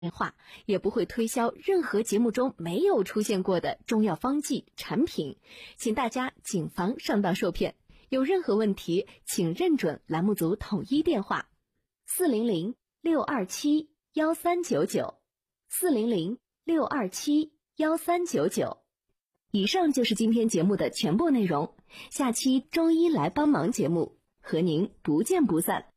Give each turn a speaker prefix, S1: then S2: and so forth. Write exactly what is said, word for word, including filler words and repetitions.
S1: 话，也不会推销任何节目中没有出现过的中药方剂产品，请大家谨防上当受骗。有任何问题，请认准栏目组统一电话：四零零六二七幺三九九，四零零六二七幺三九九。以上就是今天节目的全部内容，下期中医来帮忙节目和您不见不散。